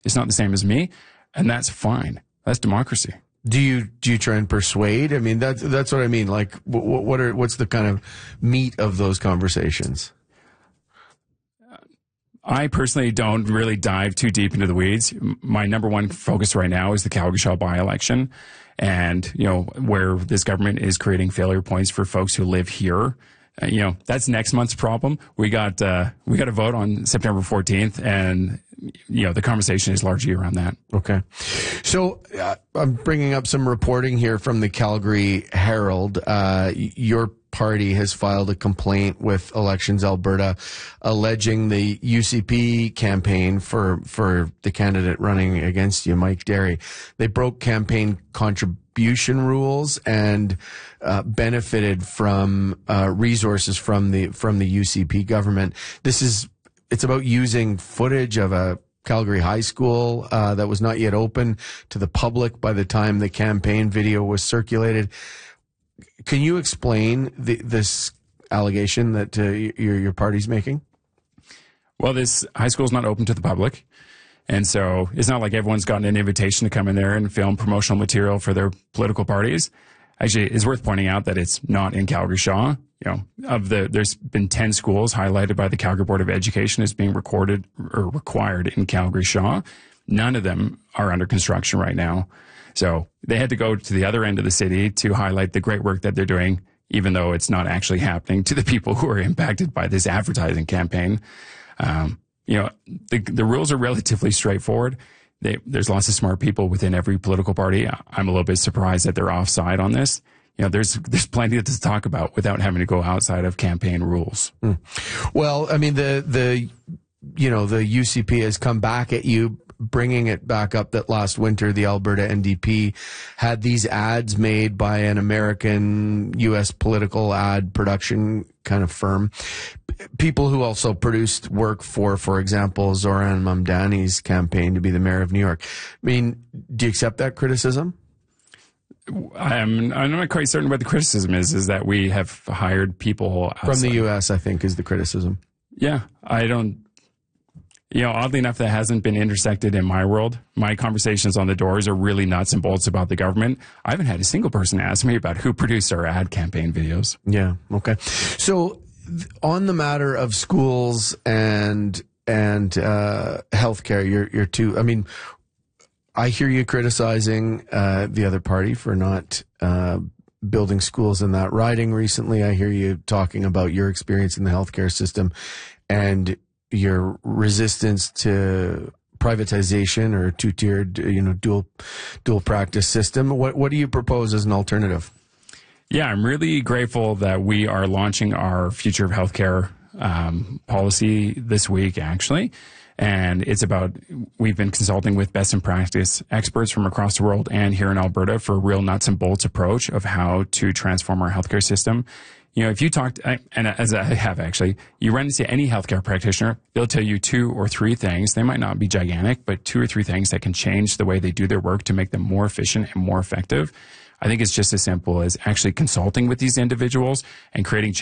It's not the same as me, and that's fine. That's democracy. Do you try and persuade? I mean, that's what I mean. Like, what's the kind of meat of those conversations? I personally don't really dive too deep into the weeds. My number one focus right now is the Calgary Shaw by-election, and where this government is creating failure points for folks who live here. That's next month's problem. We got a vote on September 14th, and the conversation is largely around that. Okay. So I'm bringing up some reporting here from the Calgary Herald. Your party has filed a complaint with Elections Alberta alleging the UCP campaign for the candidate running against you, Mike Derry. They broke campaign contribution rules and benefited from resources from the UCP government. It's about using footage of a Calgary high school that was not yet open to the public by the time the campaign video was circulated. Can you explain this allegation that your party's making? Well, this high school is not open to the public, and so it's not like everyone's gotten an invitation to come in there and film promotional material for their political parties. Actually, it's worth pointing out that it's not in Calgary Shaw. There's been 10 schools highlighted by the Calgary Board of Education as being recorded or required in Calgary Shaw. None of them are under construction right now. So they had to go to the other end of the city to highlight the great work that they're doing, even though it's not actually happening to the people who are impacted by this advertising campaign. The rules are relatively straightforward. There's lots of smart people within every political party. I'm a little bit surprised that they're offside on this. There's plenty to talk about without having to go outside of campaign rules. Well, I mean, the UCP has come back at you, bringing it back up that last winter the Alberta NDP had these ads made by an American U.S. political ad production kind of firm. People who also produced work for example, Zoran Mamdani's campaign to be the mayor of New York. I mean, do you accept that criticism? I'm not quite certain what the criticism is that we have hired people outside. From the U.S., I think, is the criticism. Yeah, I don't. Oddly enough, that hasn't been intersected in my world. My conversations on the doors are really nuts and bolts about the government. I haven't had a single person ask me about who produced our ad campaign videos. Yeah, okay. So on the matter of schools and healthcare, you're two. I mean, I hear you criticizing the other party for not building schools in that riding recently. I hear you talking about your experience in the healthcare system and your resistance to privatization or two-tiered, dual practice system. What do you propose as an alternative? Yeah, I'm really grateful that we are launching our Future of Healthcare policy this week, actually. And it's about, we've been consulting with best in practice experts from across the world and here in Alberta for a real nuts and bolts approach of how to transform our healthcare system. If you talk, and as I have actually, you run into any healthcare practitioner, they'll tell you 2 or 3 things. They might not be gigantic, but 2 or 3 things that can change the way they do their work to make them more efficient and more effective. I think it's just as simple as actually consulting with these individuals and creating